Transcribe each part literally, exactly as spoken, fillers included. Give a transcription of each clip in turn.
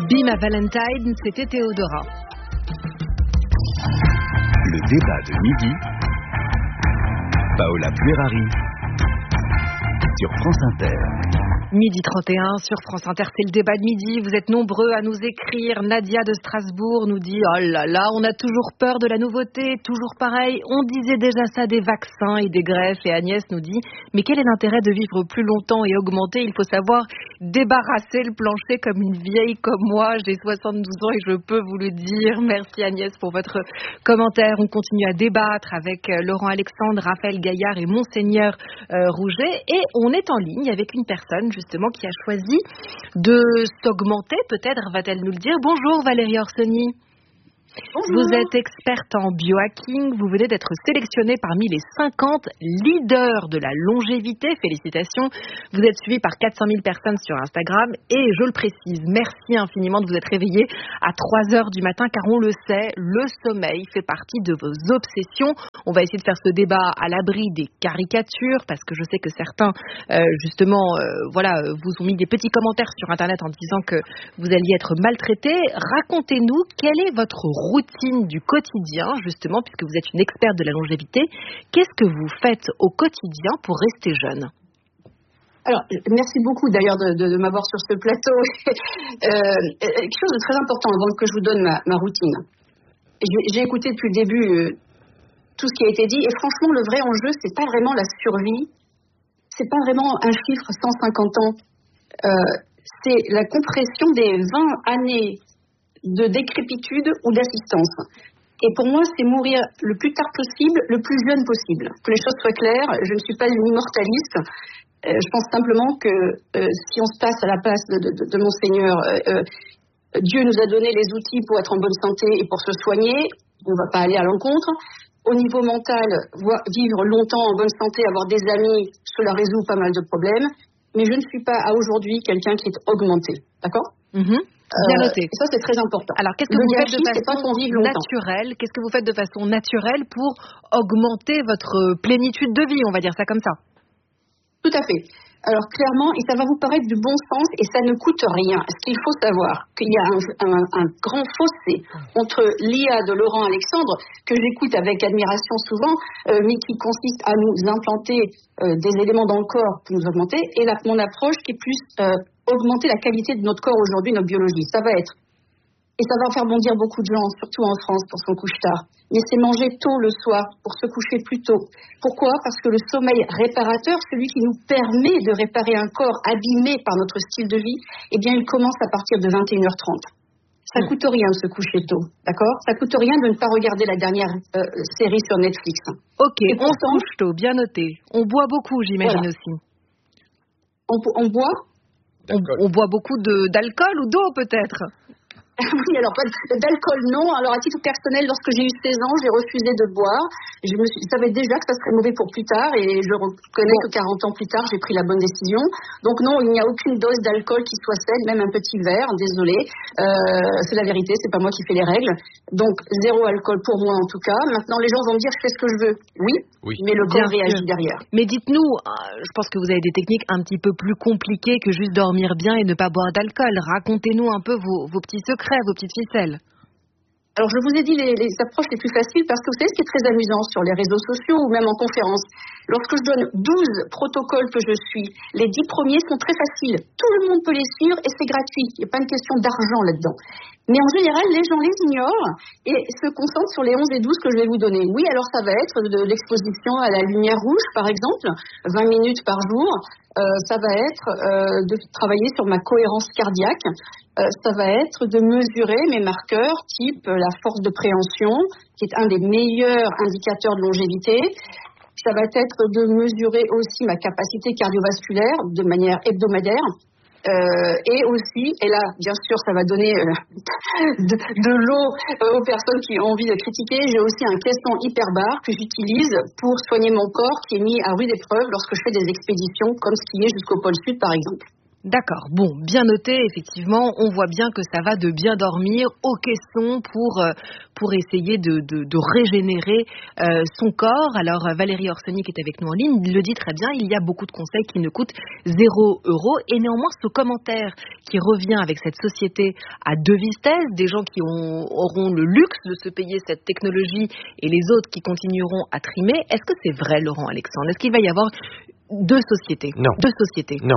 Be My Valentine, c'était Théodora. Le débat de midi, Paola Puerari, sur France Inter. Midi trente et un sur France Inter, c'est le débat de midi. Vous êtes nombreux à nous écrire. Nadia de Strasbourg nous dit « Oh là là, on a toujours peur de la nouveauté, toujours pareil. On disait déjà ça des vaccins et des greffes. » Et Agnès nous dit « Mais quel est l'intérêt de vivre plus longtemps et augmenter ? Il faut savoir débarrasser le plancher comme une vieille comme moi. J'ai soixante-douze ans et je peux vous le dire. » Merci Agnès pour votre commentaire. On continue à débattre avec Laurent Alexandre, Raphaël Gaillard et Monseigneur euh, Rouget. Et on est en ligne avec une personne justement qui a choisi de s'augmenter, peut-être va-t-elle nous le dire. Bonjour Valérie Orsoni. Bonjour. Vous êtes experte en biohacking, vous venez d'être sélectionnée parmi les cinquante leaders de la longévité. Félicitations. Vous êtes suivie par quatre cent mille personnes sur Instagram et je le précise, merci infiniment de vous être réveillée à trois heures du matin car on le sait, le sommeil fait partie de vos obsessions. On va essayer de faire ce débat à l'abri des caricatures parce que je sais que certains, euh, justement, euh, voilà, vous ont mis des petits commentaires sur Internet en disant que vous alliez être maltraitée. Racontez-nous quelle est votre routine du quotidien, justement, puisque vous êtes une experte de la longévité. Qu'est-ce que vous faites au quotidien pour rester jeune ? Alors, merci beaucoup d'ailleurs de, de, de m'avoir sur ce plateau. euh, quelque chose de très important avant que je vous donne ma, ma routine. J'ai, j'ai écouté depuis le début euh, tout ce qui a été dit et franchement, le vrai enjeu, c'est pas vraiment la survie, c'est pas vraiment un chiffre cent cinquante ans, euh, c'est la compression des vingt années de décrépitude ou d'assistance. Et pour moi, c'est mourir le plus tard possible, le plus jeune possible. Que les choses soient claires, je ne suis pas une immortaliste. Euh, je pense simplement que euh, si on se passe à la place de, de, de Monseigneur, euh, euh, Dieu nous a donné les outils pour être en bonne santé et pour se soigner, on ne va pas aller à l'encontre. Au niveau mental, voir, vivre longtemps en bonne santé, avoir des amis, cela résout pas mal de problèmes. Mais je ne suis pas à aujourd'hui quelqu'un qui est augmenté. D'accord ? Mm-hmm. Bien noté. Euh, ça, c'est très important. Alors, qu'est-ce que le vous gâchis, faites de façon naturelle ? Qu'est-ce que vous faites de façon naturelle pour augmenter votre plénitude de vie ? On va dire ça comme ça. Tout à fait. Alors, clairement, et ça va vous paraître du bon sens et ça ne coûte rien. Ce qu'il faut savoir, qu'il y a un, un, un grand fossé entre l'I A de Laurent Alexandre, que j'écoute avec admiration souvent, euh, mais qui consiste à nous implanter euh, des éléments dans le corps pour nous augmenter, et la, mon approche qui est plus euh, augmenter la qualité de notre corps aujourd'hui, notre biologie. Ça va être, et ça va faire bondir beaucoup de gens, surtout en France, pour son couche-tard. Mais c'est manger tôt le soir pour se coucher plus tôt. Pourquoi ? Parce que le sommeil réparateur, celui qui nous permet de réparer un corps abîmé par notre style de vie, eh bien, il commence à partir de vingt et une heures trente. Ça ne coûte rien de se coucher tôt, d'accord ? Ça ne coûte rien de ne pas regarder la dernière euh, série sur Netflix. Ok, pourtant, on se couche tôt, bien noté. On boit beaucoup, j'imagine voilà. aussi. On, on boit on, on boit beaucoup de, d'alcool ou d'eau peut-être ? Oui, alors d'alcool non. Alors à titre personnel, lorsque j'ai eu seize ans, j'ai refusé de boire. Je me suis, je savais déjà que ça serait mauvais pour plus tard et je reconnais bon. que quarante ans plus tard, j'ai pris la bonne décision. Donc non, il n'y a aucune dose d'alcool qui soit saine, même un petit verre, désolé. Euh, c'est la vérité, c'est pas moi qui fais les règles. Donc zéro alcool pour moi en tout cas. Maintenant, les gens vont me dire je fais ce que je veux. Oui, oui. Mais le corps réagit derrière. Mais dites-nous, je pense que vous avez des techniques un petit peu plus compliquées que juste dormir bien et ne pas boire d'alcool. Racontez-nous un peu vos, vos petits secrets, vos petites ficelles. Alors, je vous ai dit les, les approches les plus faciles parce que vous savez ce qui est très amusant sur les réseaux sociaux ou même en conférence. Lorsque je donne douze protocoles que je suis, les dix premiers sont très faciles. Tout le monde peut les suivre et c'est gratuit. Il n'y a pas une question d'argent là-dedans. Mais en général, les gens les ignorent et se concentrent sur les onze et douze que je vais vous donner. Oui, alors ça va être de l'exposition à la lumière rouge, par exemple, vingt minutes par jour. Euh, ça va être euh, de travailler sur ma cohérence cardiaque. Euh, ça va être de mesurer mes marqueurs, type la force de préhension, qui est un des meilleurs indicateurs de longévité. Ça va être de mesurer aussi ma capacité cardiovasculaire de manière hebdomadaire. Euh, et aussi, et là, bien sûr, ça va donner euh, de, de l'eau euh, aux personnes qui ont envie de critiquer. J'ai aussi un caisson hyperbare que j'utilise pour soigner mon corps, qui est mis à rude épreuve lorsque je fais des expéditions, comme skier jusqu'au pôle Sud, par exemple. D'accord, bon, bien noté, effectivement, on voit bien que ça va de bien dormir au caisson pour, euh, pour essayer de, de, de régénérer euh, son corps. Alors Valérie Orsoni qui est avec nous en ligne le dit très bien, il y a beaucoup de conseils qui ne coûtent zéro euro. Et néanmoins, ce commentaire qui revient avec cette société à deux vitesses, des gens qui ont, auront le luxe de se payer cette technologie et les autres qui continueront à trimer, est-ce que c'est vrai, Laurent Alexandre? Est-ce qu'il va y avoir deux sociétés? Non. Deux sociétés. Non.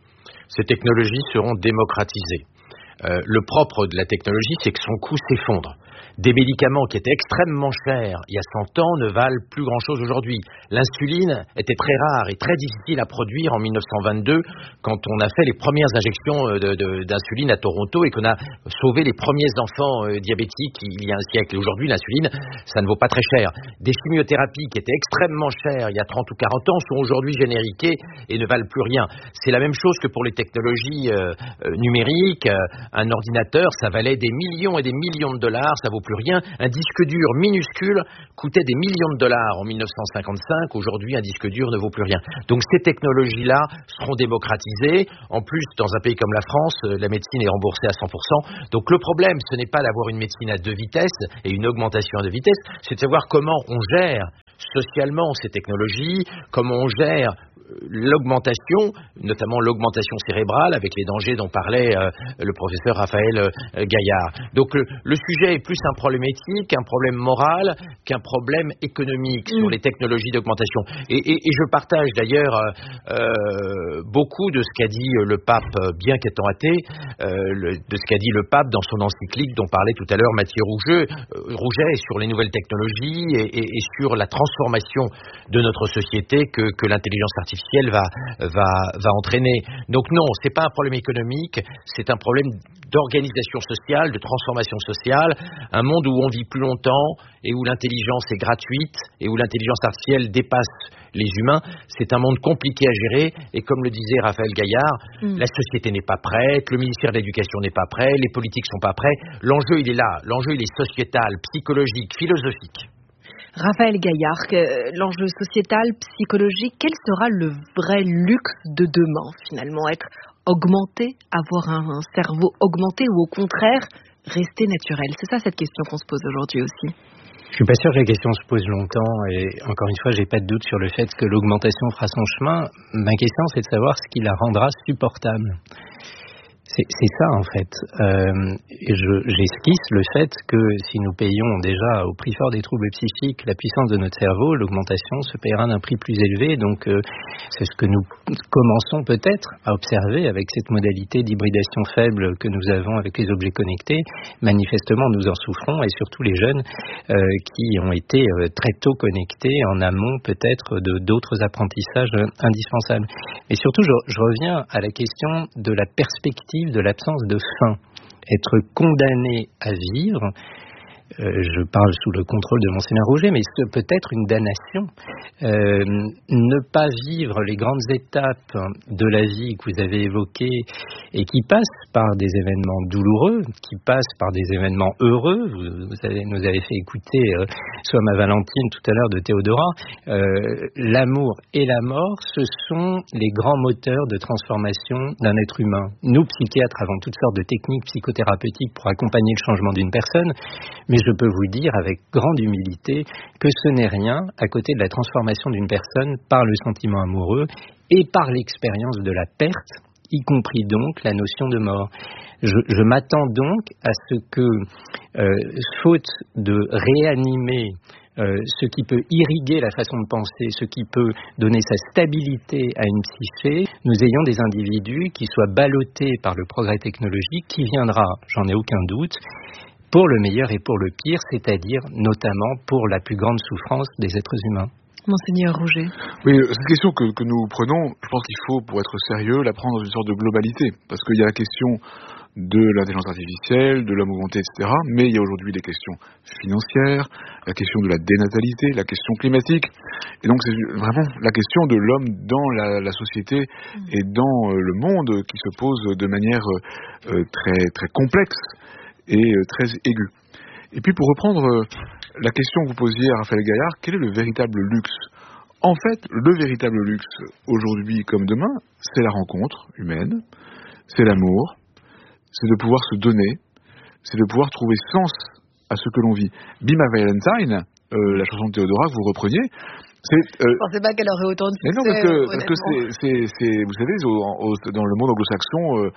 Ces technologies seront démocratisées. Euh, le propre de la technologie, c'est que son coût s'effondre. Des médicaments qui étaient extrêmement chers il y a cent ans ne valent plus grand-chose aujourd'hui. L'insuline était très rare et très difficile à produire en mille neuf cent vingt-deux quand on a fait les premières injections de, de, d'insuline à Toronto et qu'on a sauvé les premiers enfants euh, diabétiques il y a un siècle. Et aujourd'hui, l'insuline, ça ne vaut pas très cher. Des chimiothérapies qui étaient extrêmement chères il y a trente ou quarante ans sont aujourd'hui génériquées et ne valent plus rien. C'est la même chose que pour les technologies euh, euh, numériques. Un ordinateur, ça valait des millions et des millions de dollars, ça vaut plus rien. Un disque dur minuscule coûtait des millions de dollars en mille neuf cent cinquante-cinq. Aujourd'hui, un disque dur ne vaut plus rien. Donc ces technologies-là seront démocratisées. En plus, dans un pays comme la France, la médecine est remboursée à cent pour cent. Donc le problème, ce n'est pas d'avoir une médecine à deux vitesses et une augmentation à deux vitesses, c'est de savoir comment on gère socialement ces technologies, comment on gère l'augmentation, notamment l'augmentation cérébrale avec les dangers dont parlait euh, le professeur Raphaël euh, Gaillard. Donc le, le sujet est plus un problème éthique, un problème moral qu'un problème économique mmh. sur les technologies d'augmentation. Et, et, et je partage d'ailleurs euh, euh, beaucoup de ce qu'a dit le pape, bien qu'étant athée, euh, le, de ce qu'a dit le pape dans son encyclique dont parlait tout à l'heure Mathieu Rouget, euh, Rouget sur les nouvelles technologies et, et, et sur la transformation de notre société que, que l'intelligence artificielle Va, va, va entraîner. Donc non, c'est pas un problème économique, c'est un problème d'organisation sociale, de transformation sociale, un monde où on vit plus longtemps et où l'intelligence est gratuite et où l'intelligence artificielle dépasse les humains. C'est un monde compliqué à gérer et comme le disait Raphaël Gaillard, mmh. la société n'est pas prête, le ministère de l'Éducation n'est pas prêt, les politiques sont pas prêts. L'enjeu, il est là. L'enjeu, il est sociétal, psychologique, philosophique. Raphaël Gaillard, l'enjeu sociétal, psychologique, quel sera le vrai luxe de demain finalement? Être augmenté, avoir un cerveau augmenté ou au contraire rester naturel? C'est ça cette question qu'on se pose aujourd'hui aussi. Je suis pas sûr que la question se pose longtemps et encore une fois, j'ai pas de doute sur le fait que l'augmentation fera son chemin. Ma question, c'est de savoir ce qui la rendra supportable. C'est, c'est ça en fait. Euh, je, j'esquisse le fait que si nous payons déjà au prix fort des troubles psychiques la puissance de notre cerveau, l'augmentation se paiera d'un prix plus élevé. Donc euh, c'est ce que nous commençons peut-être à observer avec cette modalité d'hybridation faible que nous avons avec les objets connectés. Manifestement, nous en souffrons et surtout les jeunes euh, qui ont été euh, très tôt connectés en amont peut-être de d'autres apprentissages euh, indispensables. Mais surtout, je, je reviens à la question de la perspective de l'absence de fin. Être condamné à vivre, euh, je parle sous le contrôle de Monseigneur Rouget, mais ce peut être une damnation. Euh, ne pas vivre les grandes étapes de la vie que vous avez évoquées et qui passent par des événements douloureux, qui passent par des événements heureux. Vous, vous avez, nous avez fait écouter euh, soit ma Valentine tout à l'heure de Théodora. Euh, l'amour et la mort, ce sont les grands moteurs de transformation d'un être humain. Nous, psychiatres, avons toutes sortes de techniques psychothérapeutiques pour accompagner le changement d'une personne, mais je peux vous dire avec grande humilité que ce n'est rien à côté de la transformation d'une personne par le sentiment amoureux et par l'expérience de la perte, y compris donc la notion de mort. Je, je m'attends donc à ce que, euh, faute de réanimer euh, ce qui peut irriguer la façon de penser, ce qui peut donner sa stabilité à une psyché, nous ayons des individus qui soient ballottés par le progrès technologique qui viendra, j'en ai aucun doute, pour le meilleur et pour le pire, c'est-à-dire notamment pour la plus grande souffrance des êtres humains. Monseigneur Rouget. Oui, cette question que, que nous prenons, je pense qu'il faut, pour être sérieux, la prendre dans une sorte de globalité. Parce qu'il y a la question de l'intelligence artificielle, de l'homme augmenté, et cetera. Mais il y a aujourd'hui les questions financières, la question de la dénatalité, la question climatique. Et donc c'est vraiment la question de l'homme dans la, la société et dans euh, le monde qui se pose de manière euh, très, très complexe et euh, très aiguë. Et puis pour reprendre euh, la question que vous posiez à Raphaël Gaillard, quel est le véritable luxe En fait, le véritable luxe, aujourd'hui comme demain, c'est la rencontre humaine, c'est l'amour, c'est de pouvoir se donner, c'est de pouvoir trouver sens à ce que l'on vit. Be My Valentine, euh, la chanson de Théodora que vous repreniez, c'est... Euh, je pensais pas qu'elle aurait autant de succès. Mais non, parce que, parce que c'est, c'est, c'est, vous savez, au, au, dans le monde anglo-saxon, euh,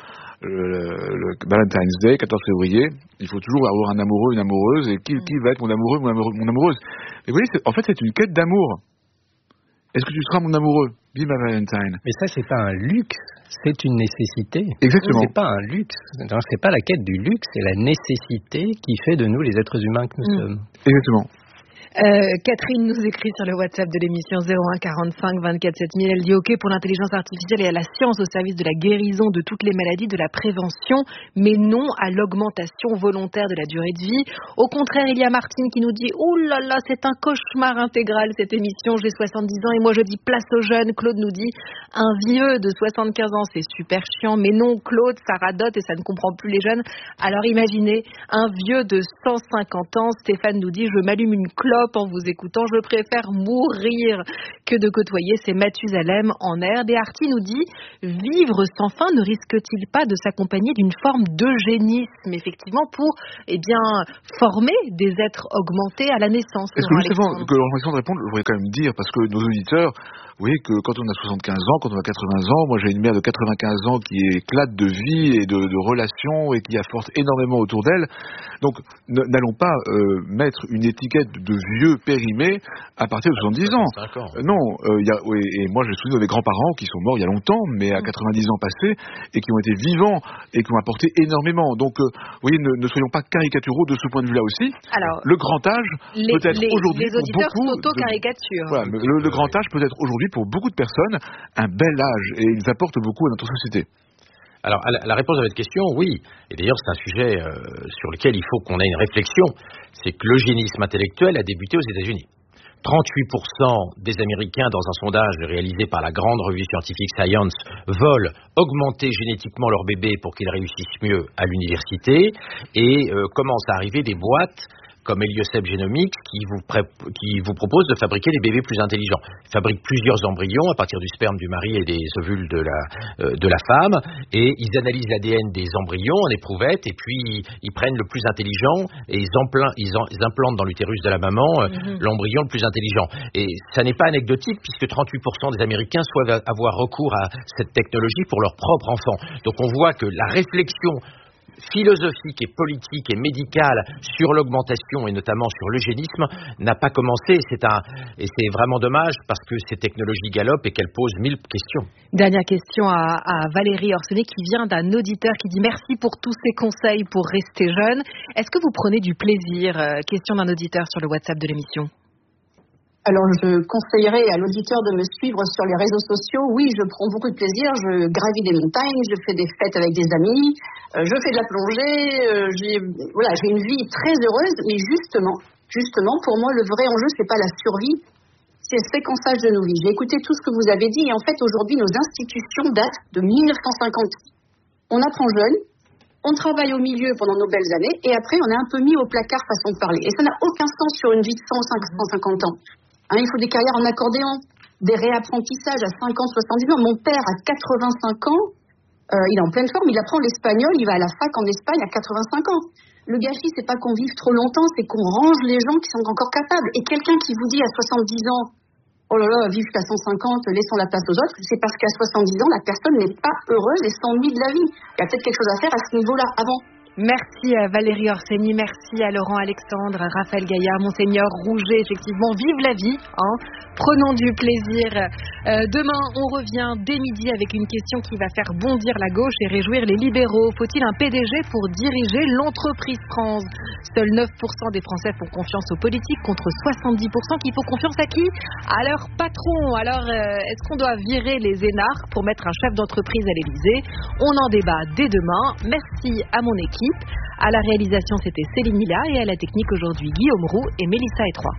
le, le Valentine's Day, quatorze février, il faut toujours avoir un amoureux, une amoureuse, et qui, qui va être mon amoureux, mon, amoureux, mon amoureuse. Et vous voyez, c'est, en fait, c'est une quête d'amour. Est-ce que tu seras mon amoureux? Be my Valentine. Mais ça, c'est pas un luxe, c'est une nécessité. Exactement. C'est pas un luxe. C'est pas la quête du luxe, c'est la nécessité qui fait de nous les êtres humains que nous mmh. sommes. Exactement. Euh, Catherine nous écrit sur le WhatsApp de l'émission zéro un quarante-cinq vingt-quatre sept mille. Elle dit OK pour l'intelligence artificielle et à la science au service de la guérison de toutes les maladies, de la prévention, mais non à l'augmentation volontaire de la durée de vie. Au contraire, il y a Martine qui nous dit oh là là, c'est un cauchemar intégral cette émission. J'ai soixante-dix ans et moi je dis place aux jeunes. Claude nous dit un vieux de soixante-quinze ans, c'est super chiant, mais non Claude, ça radote et ça ne comprend plus les jeunes. Alors imaginez un vieux de cent cinquante ans. Stéphane nous dit je m'allume une clope en vous écoutant, je préfère mourir que de côtoyer ces Mathusalem en herbe. Et Artie nous dit vivre sans fin ne risque-t-il pas de s'accompagner d'une forme d'eugénisme, effectivement, pour eh bien former des êtres augmentés à la naissance? Est-ce que juste avant que l'organisation de répondre, je voudrais quand même dire, parce que nos auditeurs, vous voyez que quand on a soixante-quinze ans, quand on a quatre-vingts ans, moi j'ai une mère de quatre-vingt-quinze ans qui éclate de vie et de, de relations et qui apporte énormément autour d'elle. Donc n'allons pas euh, mettre une étiquette de vieux périmé à partir de soixante-dix ans. Euh, non, euh, y a, oui, et moi je me souviens de mes grands-parents qui sont morts il y a longtemps, mais à quatre-vingt-dix ans passés, et qui ont été vivants et qui ont apporté énormément. Donc, euh, vous voyez, ne, ne soyons pas caricaturaux de ce point de vue-là aussi. Alors, le grand âge les, peut être les, aujourd'hui les auditeurs pour beaucoup... s'auto-caricaturent. Voilà, le, le grand âge peut être aujourd'hui pour beaucoup de personnes un bel âge, et ils apportent beaucoup à notre société. Alors, la, la réponse à votre question, oui. Et d'ailleurs, c'est un sujet euh, sur lequel il faut qu'on ait une réflexion. C'est que l'eugénisme intellectuel a débuté aux États-Unis. trente-huit pour cent des Américains, dans un sondage réalisé par la grande revue scientifique Science, veulent augmenter génétiquement leur bébé pour qu'ils réussissent mieux à l'université. Et euh, commencent à arriver des boîtes comme Heliosep Genomics, qui vous, pré- qui vous propose de fabriquer des bébés plus intelligents. Ils fabriquent plusieurs embryons à partir du sperme du mari et des ovules de la, euh, de la femme, et ils analysent l'A D N des embryons en éprouvette, et puis ils prennent le plus intelligent, et ils, empla- ils, en- ils implantent dans l'utérus de la maman euh, mm-hmm. l'embryon le plus intelligent. Et ça n'est pas anecdotique, puisque trente-huit pour cent des Américains souhaitent avoir recours à cette technologie pour leur propre enfant. Donc on voit que la réflexion philosophique et politique et médicale sur l'augmentation et notamment sur l'eugénisme n'a pas commencé. C'est un, et c'est vraiment dommage parce que ces technologies galopent et qu'elles posent mille questions. Dernière question à, à Valérie Orsenet qui vient d'un auditeur qui dit merci pour tous ces conseils pour rester jeune. Est-ce que vous prenez du plaisir? Question d'un auditeur sur le WhatsApp de l'émission. Alors, je conseillerais à l'auditeur de me suivre sur les réseaux sociaux. Oui, je prends beaucoup de plaisir. Je gravis des montagnes, je fais des fêtes avec des amis, euh, je fais de la plongée. Euh, j'ai, voilà, j'ai une vie très heureuse. Mais justement, justement, pour moi, le vrai enjeu, c'est pas la survie, c'est le séquençage de nos vies. J'ai écouté tout ce que vous avez dit. Et en fait, aujourd'hui, nos institutions datent de mille neuf cent cinquante. On apprend jeune, on travaille au milieu pendant nos belles années, et après, on est un peu mis au placard façon de parler. Et ça n'a aucun sens sur une vie de cent, cent cinquante ans. Hein, il faut des carrières en accordéon, des réapprentissages à cinquante, soixante-dix ans. Mon père a quatre-vingt-cinq ans, euh, il est en pleine forme, il apprend l'espagnol, il va à la fac en Espagne à quatre-vingt-cinq ans. Le gâchis, c'est pas qu'on vive trop longtemps, c'est qu'on range les gens qui sont encore capables. Et quelqu'un qui vous dit à soixante-dix ans, oh là là, vive jusqu'à cent cinquante, laissons la place aux autres, c'est parce qu'à soixante-dix ans, la personne n'est pas heureuse et s'ennuie de la vie. Il y a peut-être quelque chose à faire à ce niveau-là avant. Merci à Valérie Orseni, merci à Laurent Alexandre, à Raphaël Gaillard, Monseigneur Rouget. Effectivement, vive la vie, hein. Prenons du plaisir. Euh, demain, on revient dès midi avec une question qui va faire bondir la gauche et réjouir les libéraux. Faut-il un P D G pour diriger l'entreprise France? Seuls neuf pour cent des Français font confiance aux politiques contre soixante-dix pour cent qui font confiance à qui? À leur patron. Alors, euh, est-ce qu'on doit virer les énarques pour mettre un chef d'entreprise à l'Élysée? On en débat dès demain. Merci à mon équipe. À la réalisation, c'était Céline Mila et à la technique aujourd'hui, Guillaume Roux et Mélissa Etroy.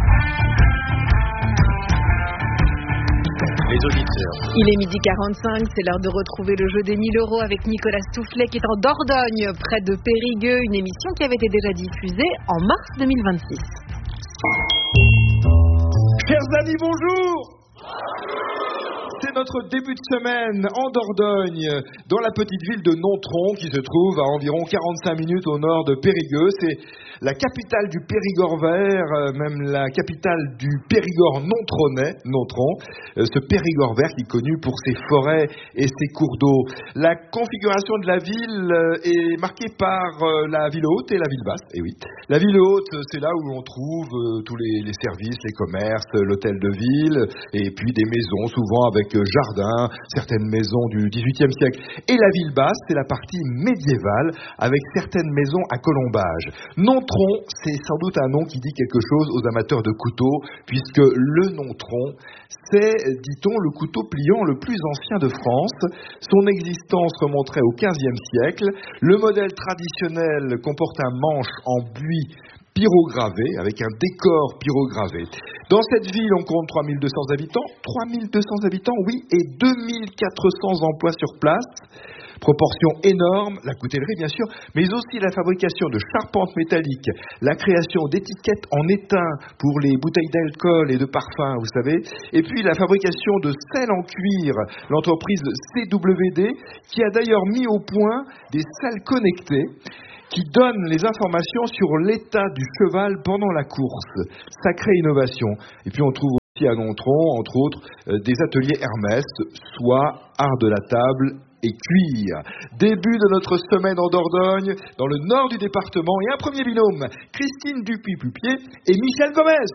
Les auditeurs. Il est midi quarante-cinq, c'est l'heure de retrouver le jeu des mille euros avec Nicolas Stoufflet qui est en Dordogne, près de Périgueux, une émission qui avait été déjà diffusée en mars deux mille vingt-six. Chers amis, bonjour. C'est notre début de semaine en Dordogne, dans la petite ville de Nontron, qui se trouve à environ quarante-cinq minutes au nord de Périgueux. C'est la capitale du Périgord vert, euh, même la capitale du Périgord nontronais, Nontron. Euh, ce Périgord vert qui est connu pour ses forêts et ses cours d'eau. La configuration de la ville euh, est marquée par euh, la ville haute et la ville basse. Et oui, la ville haute, c'est là où on trouve euh, tous les, les services, les commerces, l'hôtel de ville, et puis des maisons, souvent avec jardin, certaines maisons du dix-huitième siècle. Et la ville basse, c'est la partie médiévale, avec certaines maisons à colombage. Nontron, c'est sans doute un nom qui dit quelque chose aux amateurs de couteaux, puisque le Nontron, c'est, dit-on, le couteau pliant le plus ancien de France. Son existence remonterait au quinzième siècle. Le modèle traditionnel comporte un manche en buis pyrogravé, avec un décor pyrogravé. Dans cette ville, on compte trois mille deux cents habitants. trois mille deux cents habitants, oui, et deux mille quatre cents emplois sur place. Proportion énorme, la coutellerie bien sûr, mais aussi la fabrication de charpentes métalliques, la création d'étiquettes en étain pour les bouteilles d'alcool et de parfum, vous savez, et puis la fabrication de selles en cuir, l'entreprise C W D, qui a d'ailleurs mis au point des selles connectées, qui donne les informations sur l'état du cheval pendant la course. Sacrée innovation. Et puis on trouve aussi à Nontron, entre autres, euh, des ateliers Hermès, soit art de la table et cuir. Début de notre semaine en Dordogne, dans le nord du département, et un premier binôme, Christine Dupuis-Pupier et Michel Gomez.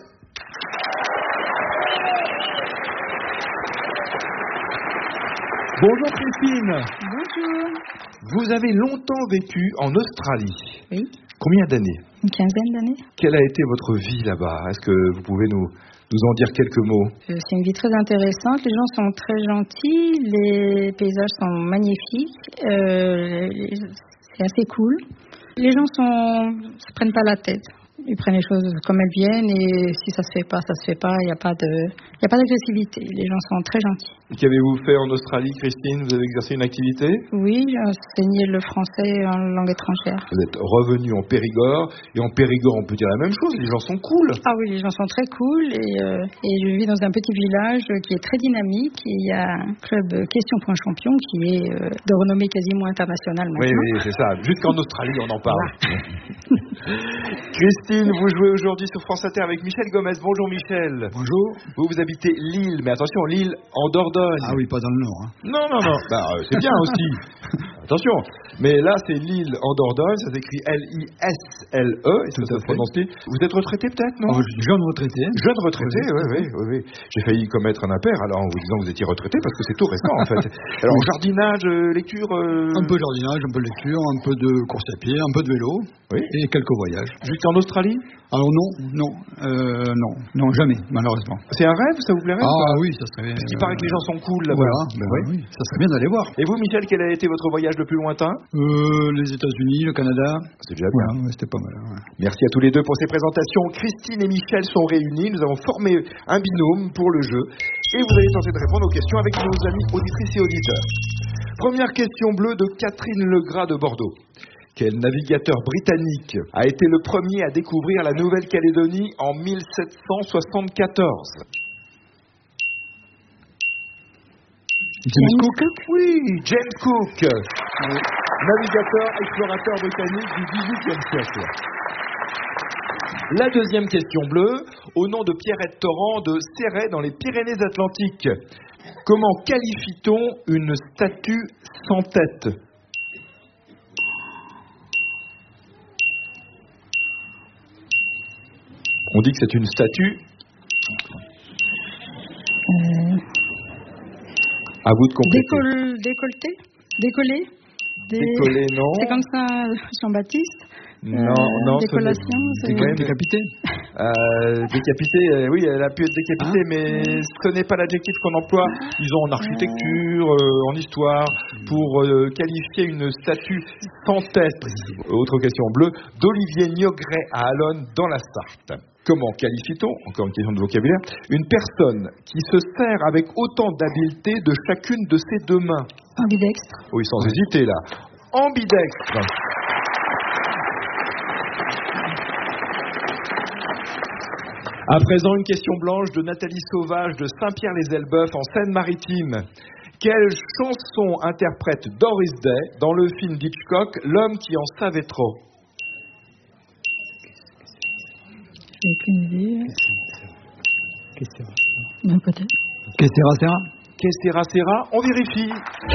Bonjour Christine. Bonjour. Vous avez longtemps vécu en Australie. Oui. Combien d'années? Une quinzaine d'années. Quelle a été votre vie là-bas? Est-ce que vous pouvez nous, nous en dire quelques mots? euh, C'est une vie très intéressante. Les gens sont très gentils. Les paysages sont magnifiques. Euh, c'est assez cool. Les gens sont, se prennent pas la tête. Ils prennent les choses comme elles viennent et si ça se fait pas, ça se fait pas. Il n'y a pas de, il y a pas d'agressivité. Les gens sont très gentils. Qu'avez-vous fait en Australie, Christine? Vous avez exercé une activité? Oui, j'ai enseigné le français en langue étrangère. Vous êtes revenu en Périgord, et en Périgord, on peut dire la même chose, les gens sont cool. Ah oui, les gens sont très cool, et, euh, et je vis dans un petit village qui est très dynamique, et il y a un club Question Point Champion qui est euh, de renommée quasiment internationale maintenant. Oui, oui, c'est ça. Jusqu'en Australie, on en parle. Christine, vous jouez aujourd'hui sur France Inter avec Michel Gomez. Bonjour Michel. Bonjour. Vous, vous habitez Lille, mais attention, Lille en Dordogne. Ah oui, pas dans le Nord. Hein. Non, non, non. Bah, euh, c'est bien aussi. Attention. Mais là, c'est Lille en Dordogne. Ça s'écrit L I S L E. Et ça, ça se prononce Lille. Vous êtes retraité peut-être, non? Oh, jeune retraité. Jeune retraité, oui, oui, oui. oui. J'ai failli commettre un impair alors en vous disant que vous étiez retraité parce que c'est tout récent en fait. Alors jardinage, euh, lecture. Euh... Un peu de jardinage, un peu de lecture, un peu de course à pied, un peu de vélo. Oui. Et quelques voyages. Juste en Australie? Alors non, non, euh, non, non, jamais, malheureusement. C'est un rêve, ça vous plairait? Ah oui, ça serait. Parce qu'il euh, paraît que les gens sont cool là-bas. Voilà, ben oui. oui, ça serait bien d'aller voir. Et vous, Michel, quel a été votre voyage le plus lointain? euh, Les États-Unis, le Canada. C'est déjà bien. Voilà, ouais, c'était pas mal. Ouais. Merci à tous les deux pour ces présentations. Christine et Michel sont réunis. Nous avons formé un binôme pour le jeu. Et vous allez tenter de répondre aux questions avec nos amis auditrices et auditeurs. Première question bleue de Catherine Legras de Bordeaux. Quel navigateur britannique a été le premier à découvrir la Nouvelle-Calédonie en mille sept cent soixante-quatorze? James Cook. Oui, James Cook, oui. Navigateur, explorateur britannique du dix-huitième siècle. La deuxième question bleue, au nom de Pierrette Torrent de Céret dans les Pyrénées-Atlantiques. Comment qualifie-t-on une statue sans tête? On dit que c'est une statue. Euh... À vous de compléter. Décolle, décolleté Décollé Dé... Décollé, non. C'est comme ça, Jean-Baptiste. Non, euh, non. Décollation, c'est... Ouais, décapité. Euh, décapité, euh, oui, elle a pu être décapitée, ah. mais ce n'est pas l'adjectif qu'on emploie, disons en architecture, euh, en histoire, pour euh, qualifier une statue sans tête. Autre question bleue, d'Olivier Niogret à Allonne dans la Sarthe. Comment qualifie-t-on, encore une question de vocabulaire, une personne qui se sert avec autant d'habileté de chacune de ses deux mains? Ambidextre. Oui, sans hésiter là. Ambidextre. À présent, une question blanche de Nathalie Sauvage de Saint-Pierre-les-Elbeuf en Seine-Maritime. Quelle chanson interprète Doris Day dans le film d'Hitchcock, L'homme qui en savait trop? J'ai aucune idée. Que sera Non, peut-être. Que sera, sera Que sera, sera? On vérifie.